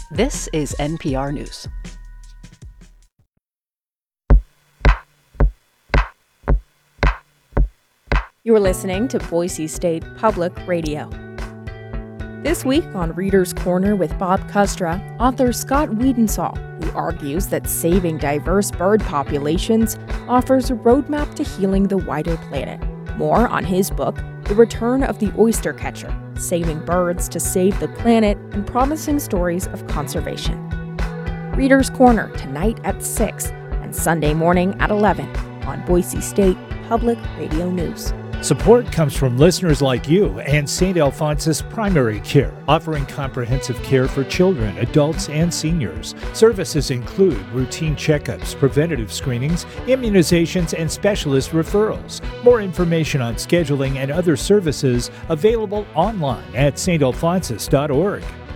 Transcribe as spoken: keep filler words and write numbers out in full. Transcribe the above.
This is N P R News. You're listening to Boise State Public Radio. This week on Reader's Corner with Bob Kustra, author Scott Wiedensaw, who argues that saving diverse bird populations offers a roadmap to healing the wider planet. More on his book, The Return of the Oystercatcher, Saving Birds to Save the Planet and Promising Stories of Conservation. Reader's Corner tonight at six and Sunday morning at eleven on Boise State Public Radio News. Support comes from listeners like you and Saint Alphonsus Primary Care, offering comprehensive care for children, adults, and seniors. Services include routine checkups, preventative screenings, immunizations, and specialist referrals. More information on scheduling and other services available online at s t alphonsus dot org.